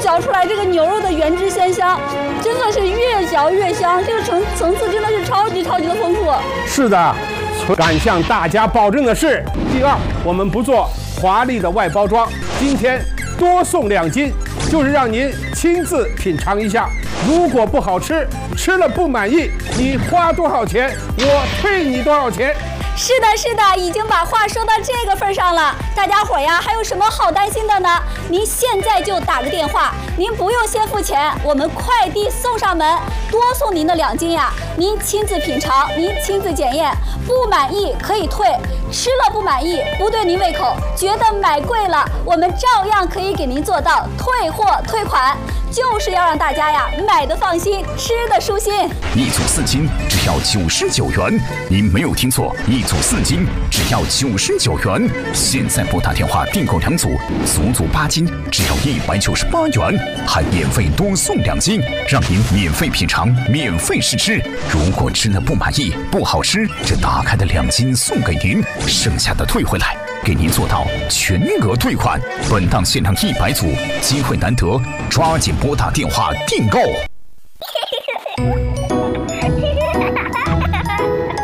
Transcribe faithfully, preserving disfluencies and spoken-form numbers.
嚼出来这个牛肉的原汁鲜香，真的是越嚼越香，这个层层次真的是超级超级的丰富。 是的，敢向大家保证的是，第二，我们不做华丽的外包装，今天多送两斤，就是让您亲自品尝一下。如果不好吃，吃了不满意，你花多少钱，我退你多少钱。 是的，是的，已经把话说到这个份上了，大家伙呀，还有什么好担心的呢？您现在就打个电话，您不用先付钱，我们快递送上门，多送您的两斤呀，您亲自品尝，您亲自检验，不满意可以退，吃了不满意，不对您胃口，觉得买贵了，我们照样可以给您做到退货退款，就是要让大家呀买的放心，吃的舒心。 一组四斤只要九十九元，您没有听错，一组四斤只要九十九元。现在拨打电话订购两组，足足八斤只要一百九十八元，还免费多送两斤，让您免费品尝，免费试吃。如果吃了不满意，不好吃，这打开的两斤送给您，剩下的退回来，给您做到全额退款。本档限量一百组，机会难得，抓紧拨打电话订购。